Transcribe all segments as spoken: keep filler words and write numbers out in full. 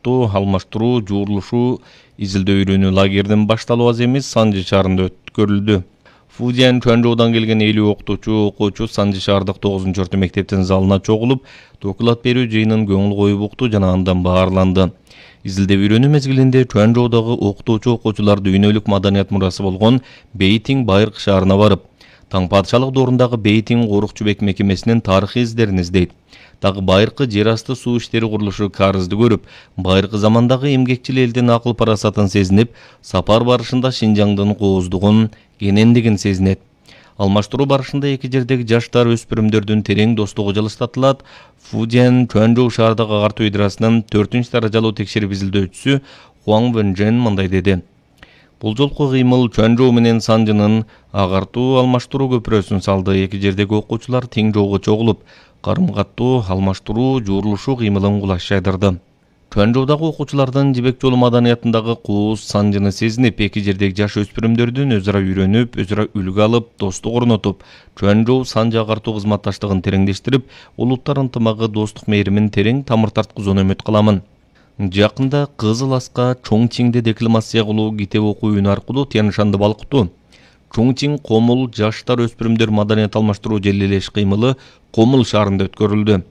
каттуу алмаштыруу, жуурулушуу, изилдөө үйрөнүү лагердин башталуу аз эмес Санжы шаарында өткөрүлдү. Фудзян Чуанчжоудан келген элүү окутуучу окуучу Санжы шаардык тогузунчу орто мектептин залына чогулуп, доклад берүү жыйынын көңүл коюп укту жана андан баарланды. Изилдөө үйрөнүү мезгилинде Чуанчжоудагы окутуучу окуучулар дүйнөлүк маданият мурасы болгон Бейтинг байыркы шаарына барып, таң падышалык доорундагы Бейтинг Орукчубек мекемесинин тарыхый издерин издейт. Дагы байыркы жер асты суу иштери курулушу карызды көрүп, байыркы замандагы эмгекчил элдин акыл парасатын сезинип, сапар барышында Шинжаңдын кооздугун, кенендигин сезинет. Алмаштыруу барышында эки жердеги жаштар өспүрүмдөрдүн терең достугу жылыштатылат. Фудзян Чуанчжоу шаардык агартуу идарасынын төртүнчү даражалуу текшерип изилдөөчүсү Хуаң Вэнжэн мындай деди. Бул жолку кыймыл Чуанчжоу менен Санжынын агартуу алмаштыруу көпүрөсүн салды. Эки жердеги окуучулар тең жолго чогулуп, карым-каттуу алмаштыруу, жуурулушуу кыймылын кулаш жайдырды. Чуанчжоудагы окуучулардын жибек жолу маданиятындагы кууз Санжыны сезинип, эки жердеги жаш өспүрүмдөрдүн өзара үйрөнүп, өзара үлгү алып, достук орнотуп, Чуанчжоу Санжы агартуу кызматташтыгын тереңдештирип, улуттар ынтымагы, достук мээримин терең тамыр тарткызууну үмүт кыламын. Жакында Кызыл Аска Чоңчиңде декламация кылуу, китеп окуу үнү аркылуу Тянь-Шанды балкытуу. Чоңчиң Комул жаштар өспүрүмдөр маданият алмаштыруу желилеш кыймылы Комул шаарында өткөрүлдү.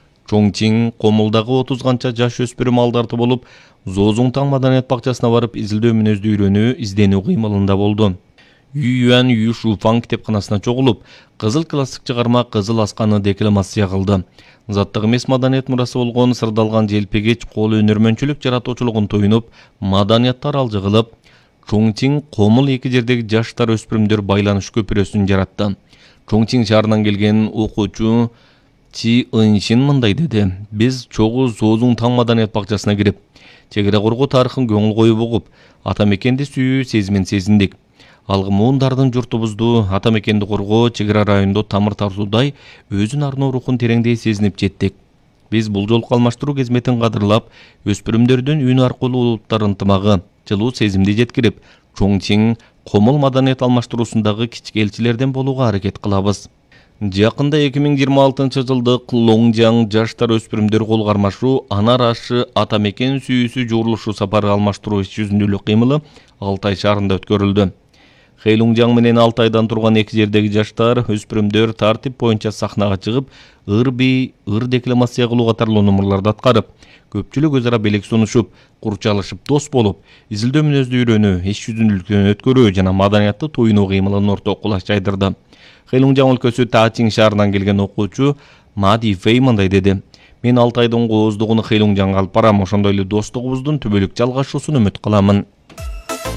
Чоңчиң Комулдагы отуз канча жаш өспүрүм алдарды болуп, Зоозуңтаң маданият бакчасына барып изилдөө мүнөздүү үйрөнүү, изденүү кыймылында болду. Ююан Юшуфаң китепканасына чогулуп, кызыл классик чыгарма Кызыл Асканы декламация кылды. Заттык эмес маданият мурасы болгон сырдалган желпегеч кол өнөрмөнчүлүк жаратуучулугун тоюнуп, маданиятты аралжы кылып, Чоңчиң Комул эки жердеги жаштар өспүрүмдөр байланыш көпүрөсүн жаратты. Чоңчиң шаарынан келген окуучу Чи Ыншин мындай деди. Биз чогуу Зоозуңтаң маданият бакчасына кирип, чегара коргоо тарыхын көңүл коюп угуп, ата мекенди сүйүү сезимин сезиндик. Алгы муундардын журтубузду, ата мекенди коргоо, чегара райондо тамыр тартуудай өзүн арноо рухун тереңдей сезинип жеттик. Биз бул жолку алмаштыруу кызметін кадырлап, өспүрүмдөрдүн үнү аркылуу улуттар ынтымагы, жылуу сезимди жеткирип, Чоңчиң Комул маданият алмаштыруусундагы кички элчилерден болууга аракет кылабыз. Жакында эки миң жыйырма алтынчы жылдык Лоңжаң жаштар өспүрүмдөр кол кармашуу Анар ашы ата мекен сүйүүсү жуурулушуу сапары алмаштыруу иш жүзүндүүлүк кыймылы Алтай шаарында өткөрүлдү. Хэйлуңжаң менен Алтайдан турган эки жердеги жаштар өспүрүмдөр тартип боюнча сахнага чыгып, ыр бий, ыр декламация кылуу катарлуу номурларды аткарып, көпчүлүк өзара белек сунушуп, курчалышып дос болуп, изилдөө мүнөздүү үйрөнүү, иш жүзүндүүлүктөн өткөрүү жана маданиятты туюнуу кыймылын ортого кулаш жайдырды. Хэйлуңжаң өлкөсү Тачиң шаарынан келген окуучу Мади Фэй мындай деди. Мен Алтайдын кооздугун Хэйлуңжаңга алып барам, ошондой эле достугубуздун түбөлүк жалгашуусун үмүт кыламын.